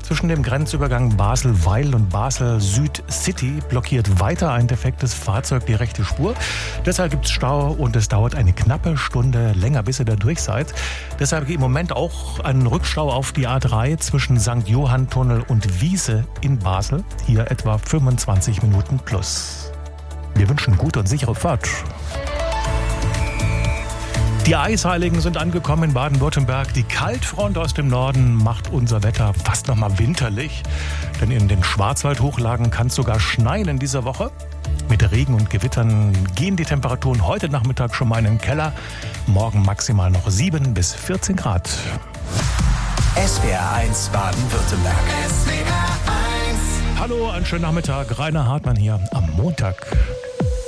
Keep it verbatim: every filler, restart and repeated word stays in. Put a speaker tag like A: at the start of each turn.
A: Zwischen dem Grenzübergang Basel-Weil und Basel-Süd-City blockiert weiter ein defektes Fahrzeug die rechte Spur. Deshalb gibt es Stau und es dauert eine knappe Stunde länger, bis ihr da durch seid. Deshalb im Moment auch ein Rückstau auf die A drei zwischen Sankt Johann-Tunnel und Wiese in Basel. Hier etwa fünfundzwanzig Minuten plus. Wir wünschen gute und sichere Fahrt. Die Eisheiligen sind angekommen in Baden-Württemberg. Die Kaltfront aus dem Norden macht unser Wetter fast noch mal winterlich. Denn in den Schwarzwaldhochlagen kann es sogar schneien in dieser Woche. Mit Regen und Gewittern gehen die Temperaturen heute Nachmittag schon mal in den Keller. Morgen maximal noch sieben bis vierzehn Grad.
B: S W R eins Baden-Württemberg.
C: S W R eins.
A: Hallo, einen schönen Nachmittag. Rainer Hartmann hier am Montag.